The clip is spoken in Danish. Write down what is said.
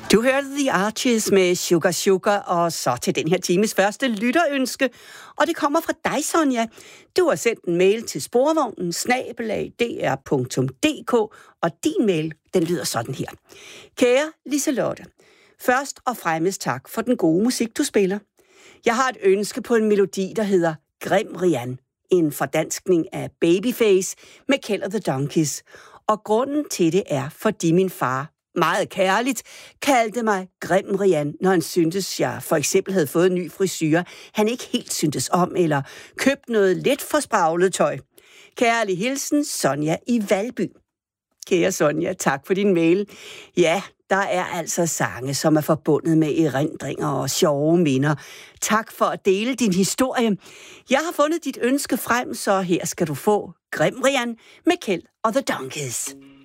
Du hørte The Archies med Sugar Sugar, og så til den her times første lytterønske. Og det kommer fra dig, Sonja. Du har sendt en mail til sporvognen@dr.dk, og din mail, den lyder sådan her. Kære Liselotte, først og fremmest tak for den gode musik, du spiller. Jeg har et ønske på en melodi, der hedder Grimrian, en fordanskning af Babyface med Keld og the Donkeys. Og grunden til det er, fordi min far meget kærligt kaldte mig Grimrian, når han syntes, jeg for eksempel havde fået en ny frisyre, han ikke helt syntes om, eller købt noget lidt for spraglet tøj. Kærlig hilsen, Sonja i Valby. Kære Sonja, tak for din mail. Ja, der er altså sange, som er forbundet med erindringer og sjove minder. Tak for at dele din historie. Jeg har fundet dit ønske frem, så her skal du få Grimrian med Keld og the Donkeys.